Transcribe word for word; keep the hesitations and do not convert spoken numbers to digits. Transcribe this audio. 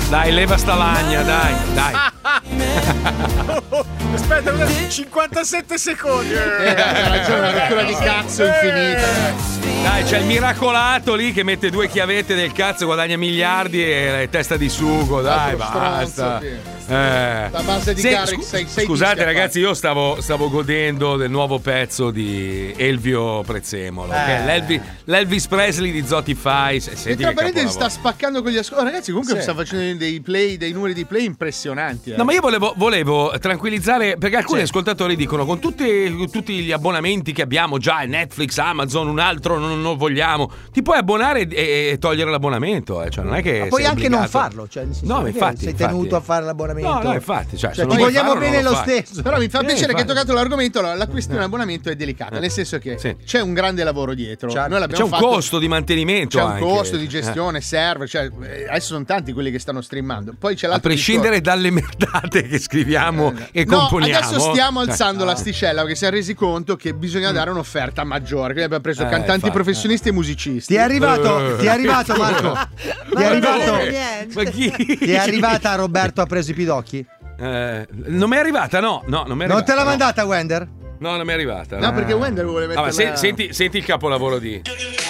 Dai, leva sta lagna, dai, dai. Aspetta, cinquantasette secondi. Eh, ha ragione, una lettura di cazzo infinita. Dai, c'è il miracolato lì che mette due chiavette del cazzo, guadagna miliardi e testa di sugo, dai, Altro basta. stronzo, sì. Eh. La base di Se- Garrick, scu- sei- sei scusate dischi a ragazzi, io stavo, stavo godendo del nuovo pezzo di Elvio Prezzemolo, Eh. che è l'Elvi- l'Elvis Presley di Zotify. Se- E senti tra che parentesi sta capolavoro. spaccando con gli ascolti. Oh, ragazzi, comunque Sì. sta facendo dei play, dei numeri di play impressionanti. Eh. No, ma io volevo, volevo tranquillizzare, perché alcuni Sì. ascoltatori dicono con tutti, tutti gli abbonamenti che abbiamo già, Netflix, Amazon, un altro non, non vogliamo, ti puoi abbonare e, e togliere l'abbonamento, eh. Cioè non è che Ma puoi sei anche non obbligato. farlo, cioè, nel senso, No, ma perché infatti, sei infatti. tenuto a fare l'abbonamento. No, no, infatti, cioè, se Cioè, non ti vuoi vogliamo farlo, bene non lo lo fai. stesso. Però mi fa Eh, piacere che hai infatti. toccato l'argomento. La, la questione dell'abbonamento è delicata, nel senso che Sì. c'è un grande lavoro dietro. Certo. Noi l'abbiamo C'è un fatto- costo di mantenimento C'è un anche. costo di gestione, server, cioè, eh, adesso sono tanti quelli che stanno streamando. Poi c'è A l'altro prescindere dalle merdate che scriviamo e No, componiamo. adesso stiamo Cioè, alzando no. l'asticella perché si è resi conto che bisogna dare un'offerta maggiore. Quindi abbiamo preso Eh, cantanti infatti, professionisti e musicisti. Ti è arrivato, Eh. ti è arrivato Marco? Ti è Ma arrivato? dove? niente. Ma chi? Ti è arrivata Roberto ha preso i pidocchi? Eh, non mi è arrivata, no, no, non mi è Non arrivata. te l'ha no. mandata Wender? No, non mi è arrivata. No, perché Wender vuole Ah, mettere ma se- senti, senti il capolavoro di